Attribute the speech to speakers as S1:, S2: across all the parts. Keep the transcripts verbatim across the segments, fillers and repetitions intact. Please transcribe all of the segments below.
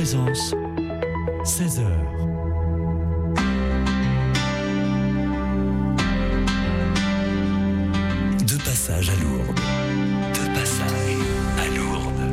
S1: Présence, seize heures. De passage à Lourdes. De passage à Lourdes.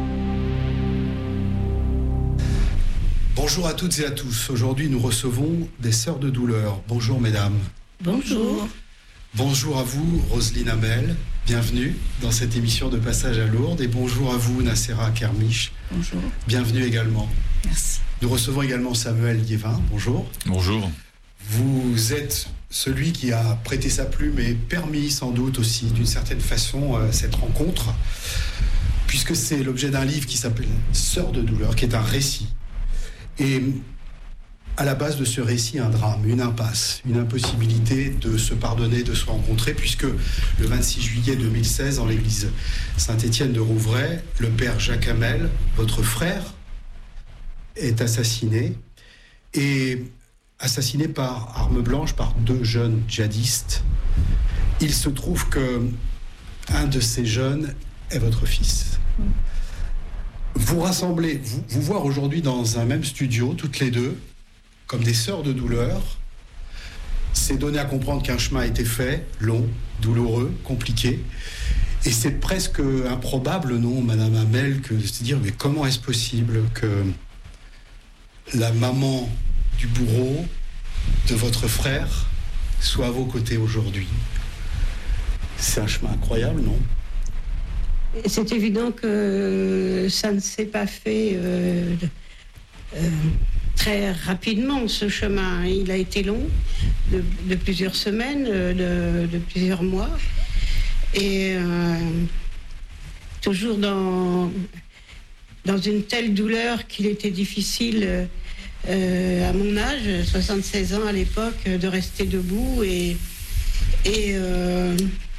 S2: Bonjour à toutes et à tous. Aujourd'hui, nous recevons des sœurs de douleur. Bonjour, mesdames.
S3: Bonjour.
S2: Bonjour à vous, Roselyne Hamel. Bienvenue dans cette émission de Passage à Lourdes. Et bonjour à vous, Nacera Kermiche.
S3: Bonjour.
S2: Bienvenue également.
S3: Merci.
S2: Nous recevons également Samuel Liévin. Bonjour.
S4: Bonjour.
S2: Vous êtes celui qui a prêté sa plume et permis sans doute aussi, d'une certaine façon, euh, cette rencontre, puisque c'est l'objet d'un livre qui s'appelle Sœurs de douleur, qui est un récit. Et à la base de ce récit, un drame, une impasse, une impossibilité de se pardonner, de se rencontrer, puisque le vingt-six juillet deux mille seize, en l'église Saint-Étienne de Rouvray, le père Jacques Hamel, votre frère, est assassiné, et assassiné par arme blanche par deux jeunes djihadistes. Il se trouve que un de ces jeunes est votre fils. Vous rassemblez, vous, vous voir aujourd'hui dans un même studio, toutes les deux, comme des sœurs de douleur, c'est donner à comprendre qu'un chemin a été fait, long, douloureux, compliqué. Et c'est presque improbable, non, Madame Hamel, que de se dire, mais comment est-ce possible que la maman du bourreau, de votre frère, soit à vos côtés aujourd'hui? C'est un chemin incroyable, non?
S3: C'est évident que ça ne s'est pas fait euh, euh, très rapidement, ce chemin. Il a été long, de, de plusieurs semaines, de, de plusieurs mois. Et euh, toujours dans, dans une telle douleur qu'il était difficile, euh, à mon âge, soixante-seize ans à l'époque, de rester debout. Et, et euh,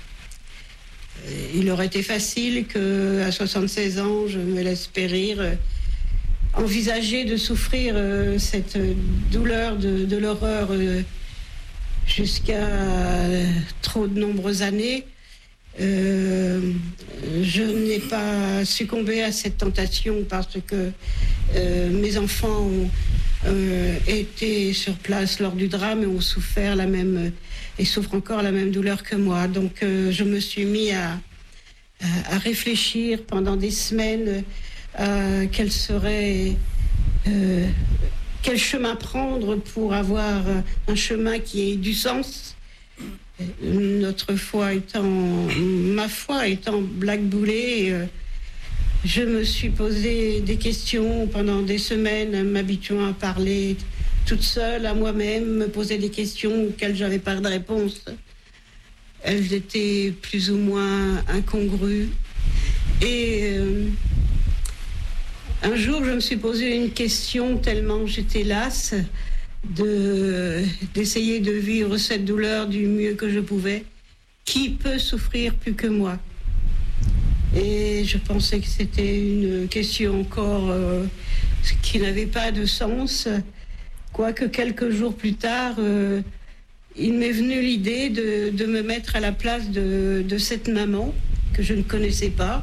S3: il aurait été facile qu'à soixante-seize ans, je me laisse périr. Envisager de souffrir euh, cette douleur de, de l'horreur euh, jusqu'à euh, trop de nombreuses années, euh, je n'ai pas succombé à cette tentation parce que euh, mes enfants ont euh, été sur place lors du drame et ont souffert la même et souffrent encore la même douleur que moi. Donc euh, je me suis mis à, à, à réfléchir pendant des semaines. Euh, quel serait euh, quel chemin prendre pour avoir un chemin qui ait du sens. Notre foi étant ma foi étant blackboulée, euh, je me suis posé des questions pendant des semaines, m'habituant à parler toute seule à moi-même, me poser des questions auxquelles j'avais pas de réponse. Elles étaient plus ou moins incongrues et euh, un jour, je me suis posé une question tellement j'étais lasse de, d'essayer de vivre cette douleur du mieux que je pouvais. Qui peut souffrir plus que moi? Et je pensais que c'était une question encore euh, qui n'avait pas de sens. Quoique quelques jours plus tard, euh, il m'est venu l'idée de, de me mettre à la place de, de cette maman que je ne connaissais pas.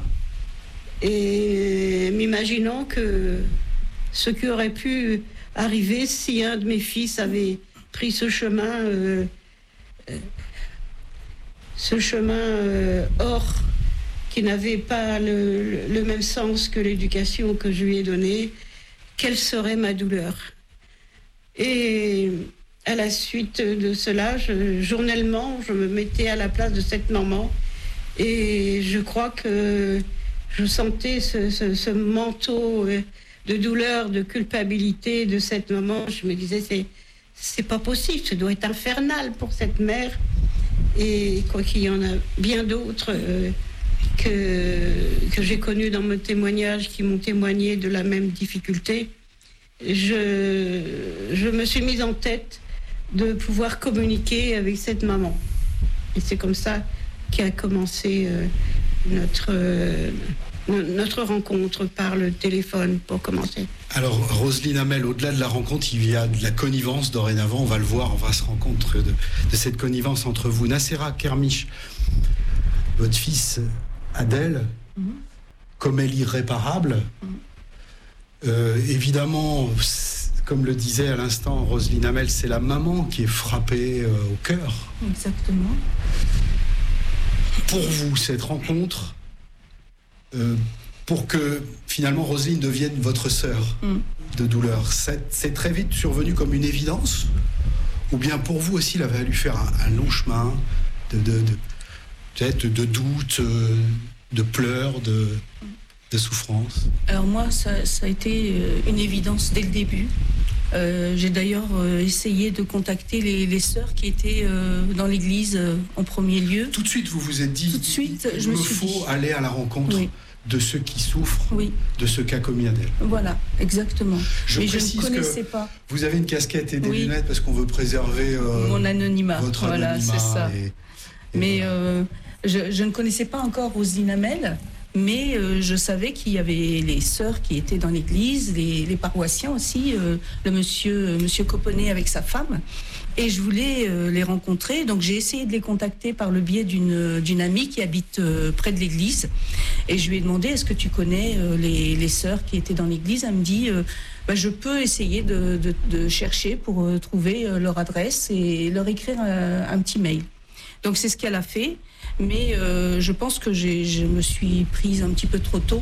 S3: Et m'imaginant que ce qui aurait pu arriver si un de mes fils avait pris ce chemin, euh, euh, ce chemin euh, hors, qui n'avait pas le, le, le même sens que l'éducation que je lui ai donnée, quelle serait ma douleur? Et à la suite de cela, je, journellement, je me mettais à la place de cette maman et je crois que je sentais ce, ce, ce manteau de douleur, de culpabilité de cette maman. Je me disais, c'est, c'est pas possible, ça doit être infernal pour cette mère. Et quoi qu'il y en a bien d'autres euh, que, que j'ai connus dans mon témoignage, qui m'ont témoigné de la même difficulté, je, je me suis mise en tête de pouvoir communiquer avec cette maman. Et c'est comme ça qu'a commencé euh, notre, euh, notre rencontre par le téléphone, pour commencer.
S2: Alors, Roselyne Hamel, au-delà de la rencontre, il y a de la connivence dorénavant. On va le voir, on va se rendre compte de, de cette connivence entre vous. Nacera Kermiche, votre fils Adel, mm-hmm. comme elle irréparable, mm-hmm. Euh, évidemment, comme le disait à l'instant Roselyne Hamel, c'est la maman qui est frappée euh, au cœur.
S4: Exactement.
S2: Pour vous, cette rencontre, euh, pour que finalement Roselyne devienne votre sœur mm. de douleur, c'est, c'est très vite survenu comme une évidence? Ou bien pour vous aussi, il avait fallu faire un, un long chemin de, de, de, peut-être de doutes, de pleurs, de, de souffrances?
S4: Alors moi, ça, ça a été une évidence dès le début. Euh, j'ai d'ailleurs euh, essayé de contacter les, les sœurs qui étaient euh, dans l'église euh, en premier lieu.
S2: Tout de suite, vous vous êtes dit,
S4: Tout de suite,
S2: il
S4: je me
S2: me
S4: suis
S2: faut
S4: dit...
S2: aller à la rencontre oui. de ceux qui souffrent,
S4: oui.
S2: de ce qu'a commis Adèle.
S4: Voilà, exactement.
S2: Je
S4: Mais
S2: précise
S4: je ne connaissais
S2: que
S4: pas.
S2: Vous avez une casquette et des
S4: oui.
S2: lunettes parce qu'on veut préserver euh,
S4: mon anonymat.
S2: Votre
S4: voilà,
S2: anonymat.
S4: C'est ça.
S2: Et, et
S4: Mais
S2: voilà.
S4: euh, je, je ne connaissais pas encore Roselyne Hamel. Mais euh, je savais qu'il y avait les sœurs qui étaient dans l'église, les, les paroissiens aussi, euh, le monsieur, euh, monsieur Coponnet avec sa femme. Et je voulais euh, les rencontrer. Donc j'ai essayé de les contacter par le biais d'une, d'une amie qui habite euh, près de l'église. Et je lui ai demandé, est-ce que tu connais euh, les, les sœurs qui étaient dans l'église? Elle me dit, euh, bah, je peux essayer de, de, de chercher pour euh, trouver euh, leur adresse et leur écrire un, un petit mail. Donc c'est ce qu'elle a fait. Mais euh, je pense que j'ai, je me suis prise un petit peu trop tôt.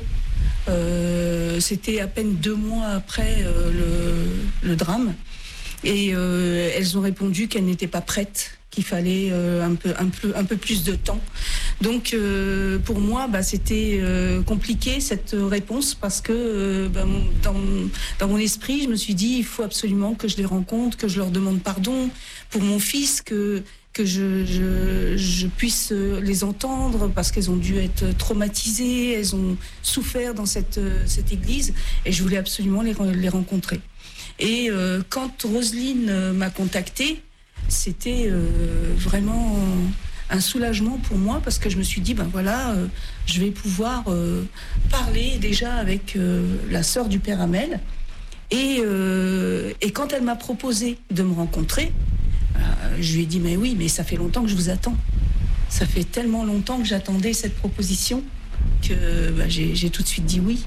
S4: Euh, c'était à peine deux mois après euh, le, le drame. Et euh, elles ont répondu qu'elles n'étaient pas prêtes, qu'il fallait euh, un, peu, un, peu, un peu plus de temps. Donc euh, pour moi, bah, c'était euh, compliqué cette réponse parce que euh, bah, dans, dans mon esprit, je me suis dit il faut absolument que je les rencontre, que je leur demande pardon pour mon fils, que... que je, je, je puisse les entendre parce qu'elles ont dû être traumatisées, elles ont souffert dans cette, cette église et je voulais absolument les, les rencontrer. Et euh, quand Roselyne m'a contactée, c'était euh, vraiment un soulagement pour moi parce que je me suis dit, ben voilà, euh, je vais pouvoir euh, parler déjà avec euh, la sœur du père Hamel. Et, euh, et quand elle m'a proposé de me rencontrer, Euh, je lui ai dit, mais oui, mais ça fait longtemps que je vous attends. Ça fait tellement longtemps que j'attendais cette proposition que bah, j'ai, j'ai tout de suite dit oui.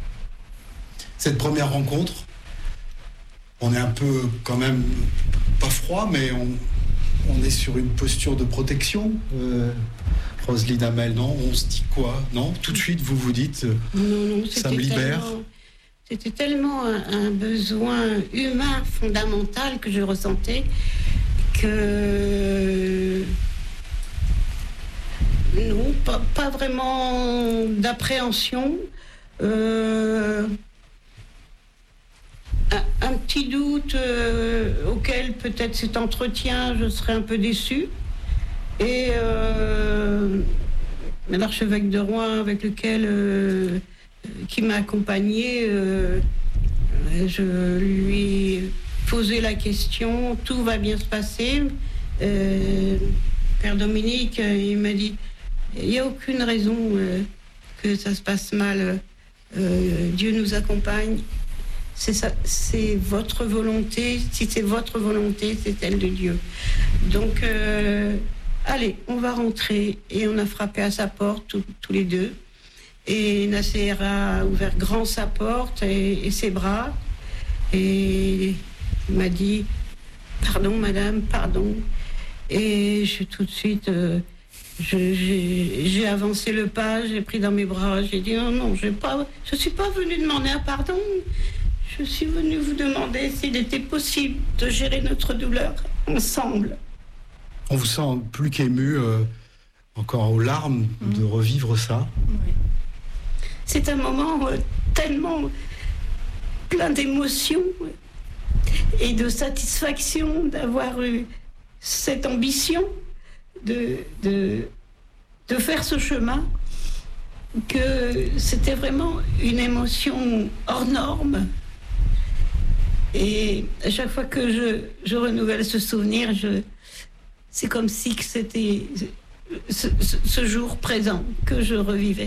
S2: Cette première rencontre, on est un peu quand même, pas froid, mais on, on est sur une posture de protection. Euh, Roselyne Hamel, non? On se dit quoi? Non? Tout de suite, vous vous dites, euh,
S3: non, non,
S2: ça me libère.
S3: Tellement... C'était tellement un, un besoin humain fondamental que je ressentais que non, pas, pas vraiment d'appréhension. Euh, un, un petit doute euh, auquel peut-être cet entretien je serais un peu déçue. Et euh, l'archevêque de Rouen avec lequel euh, qui m'a accompagnée, euh, je lui ai posé la question, tout va bien se passer. Euh, Père Dominique, il m'a dit, il n'y a aucune raison euh, que ça se passe mal. Euh, Dieu nous accompagne. C'est ça, c'est votre volonté. Si c'est votre volonté, c'est celle de Dieu. Donc, euh, allez, on va rentrer. Et on a frappé à sa porte, tous, tous les deux. Et Nasser a ouvert grand sa porte et, et ses bras. Et il m'a dit, pardon madame, pardon. Et je tout de suite, euh, je, j'ai, j'ai avancé le pas, j'ai pris dans mes bras, j'ai dit non, non, je ne suis pas venue demander un pardon. Je suis venue vous demander s'il était possible de gérer notre douleur ensemble.
S2: On vous sent plus qu'ému, euh, encore aux larmes, mmh. de revivre ça.
S4: Oui.
S3: C'est un moment euh, tellement plein d'émotions et de satisfaction d'avoir eu cette ambition de, de, de faire ce chemin, que c'était vraiment une émotion hors norme. Et à chaque fois que je, je renouvelle ce souvenir, je, c'est comme si que c'était ce, ce, ce jour présent que je revivais.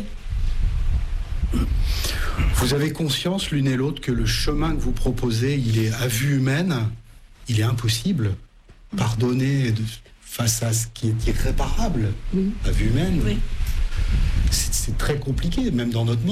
S2: Vous avez conscience l'une et l'autre que le chemin que vous proposez, il est à vue humaine, il est impossible. Pardonner de, face à ce qui est irréparable, mmh. à vue humaine,
S4: oui.
S2: c'est, c'est très compliqué, même dans notre monde.